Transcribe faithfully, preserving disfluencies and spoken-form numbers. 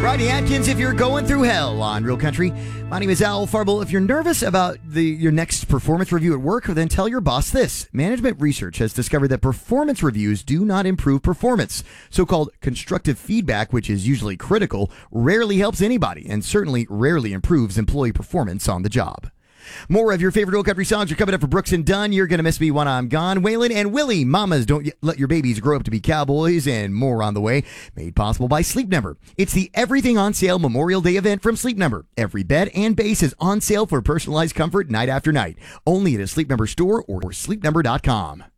Rodney Atkins, if you're going through hell on Real Country. My name is Al Farble. If you're nervous about the your next performance review at work, then tell your boss this. Management research has discovered that performance reviews do not improve performance. So-called constructive feedback, which is usually critical, rarely helps anybody and certainly rarely improves employee performance on the job. More of your favorite Real Country songs are coming up for Brooks and Dunn. You're going to miss me when I'm gone. Waylon and Willie, Mamas Don't y- Let Your Babies Grow Up to Be Cowboys, and more on the way. Made possible by Sleep Number. It's the Everything on Sale Memorial Day event from Sleep Number. Every bed and base is on sale for personalized comfort night after night. Only at a Sleep Number store or sleep number dot com.